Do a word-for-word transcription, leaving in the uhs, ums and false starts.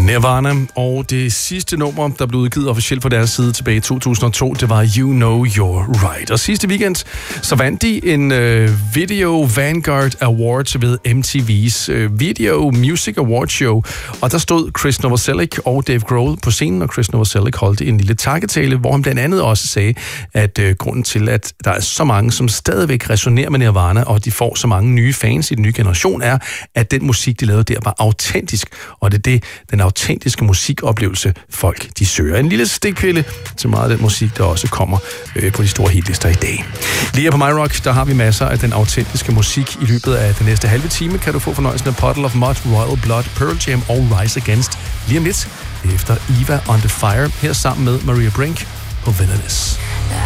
Nirvana, og det sidste nummer, der blev udgivet officielt på deres side tilbage i to tusind og to, det var You Know You're Right. Og sidste weekend, så vandt de en øh, Video Vanguard Awards ved M T V's øh, Video Music Awards show, og der stod Chris Novoselic og Dave Grohl på scenen, og Chris Novoselic holdt en lille takketale, hvor han blandt andet også sagde, at øh, grunden til, at der er så mange, som stadigvæk resonerer med Nirvana, og de får så mange nye fans i den nye generation, er, at den musik, de lavede der, var autentisk, og det er det, den autentiske musikoplevelse, folk de søger. En lille stikpille til meget af den musik, der også kommer øh, på de store hitlister i dag. Lige her på MyRock, der har vi masser af den autentiske musik. I løbet af den næste halve time kan du få fornøjelsen af Puddle of Mud, Royal Blood, Pearl Jam og Rise Against. Lige om lidt, efter Eva on the Fire, her sammen med Maria Brink på Villainous.